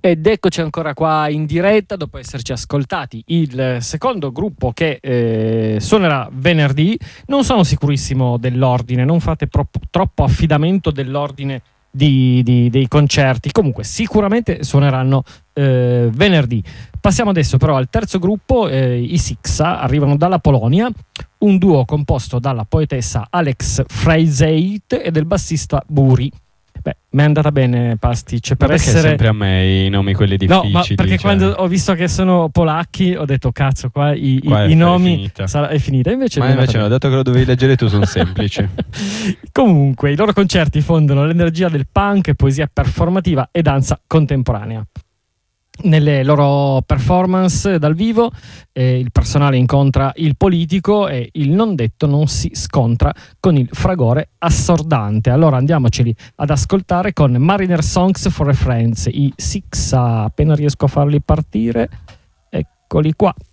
Ed eccoci ancora qua in diretta dopo esserci ascoltati il secondo gruppo che suonerà venerdì. Non sono sicurissimo dell'ordine, non fate troppo affidamento dell'ordine dei concerti. Comunque sicuramente suoneranno venerdì. Passiamo adesso però al terzo gruppo, i Sixa, arrivano dalla Polonia, un duo composto dalla poetessa Alex Freizeit e del bassista Buri. Beh, mi è andata bene Pastic per perché essere sempre a me i nomi quelli difficili. No, ma perché quando ho visto che sono polacchi ho detto cazzo, qua i nomi è finita. Invece ho detto che lo dovevi leggere tu, sono semplici. Comunque i loro concerti fondono l'energia del punk, poesia performativa e danza contemporanea. Nelle loro performance dal vivo il personale incontra il politico e il non detto non si scontra con il fragore assordante. Allora andiamoceli ad ascoltare con Mariner Songs for a Friends, i Sixa. Appena riesco a farli partire, eccoli qua.